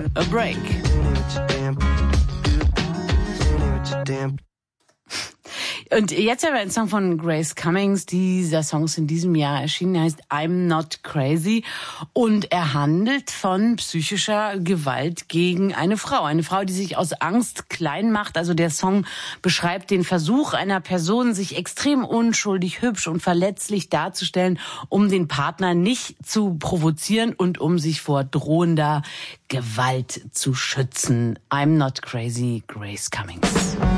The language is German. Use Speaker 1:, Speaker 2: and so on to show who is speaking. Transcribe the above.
Speaker 1: a Break. Und jetzt haben wir einen Song von Grace Cummings. Dieser Song ist in diesem Jahr erschienen. Er heißt I'm Not Crazy. Und er handelt von psychischer Gewalt gegen eine Frau. Eine Frau, die sich aus Angst klein macht. Also der Song beschreibt den Versuch einer Person, sich extrem unschuldig, hübsch und verletzlich darzustellen, um den Partner nicht zu provozieren und um sich vor drohender Gewalt zu schützen. I'm Not Crazy, Grace Cummings.